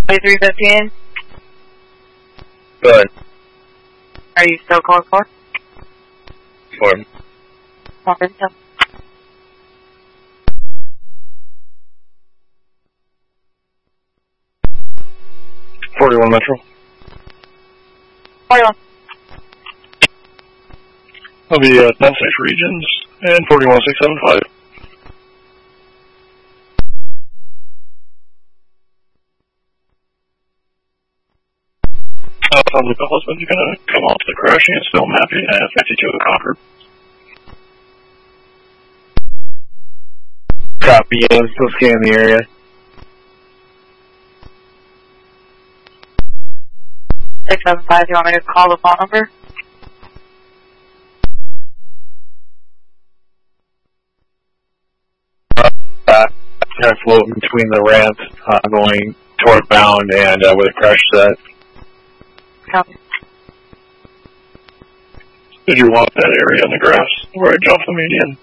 2315. Go ahead. Are you still code 4? 4. 157. 41 Metro. 41. I'll be 10-6 regions and 41675. Sounds like the husband's gonna come off the crashing and still mapping at 52 of Concord. Copy, yeah, I'm still scanning the area. Six 675, you want me to call the phone number? Kind of floating between the ramp, going toward bound and where the crash set. Copy. Did you walk that area in the grass where I jumped the median?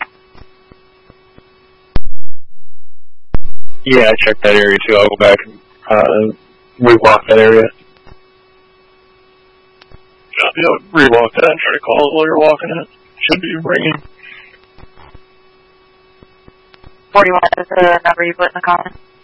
Yeah, I checked that area too. I'll go back and rewalk that area. Yeah, rewalk that and try to call it while you're walking it. Should be ringing. 41 is the number you put in the comment.